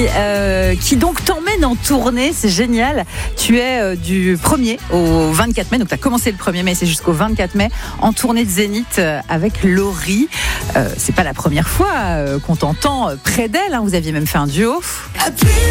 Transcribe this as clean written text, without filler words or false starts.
qui donc t'emmène en tournée. C'est génial. Tu es du 1er au 24 mai. Donc, tu as commencé le 1er mai, c'est jusqu'au 24 mai en tournée de Zénith avec Laurie. C'est pas la première fois qu'on t'entend près d'elle. Vous aviez même fait un duo.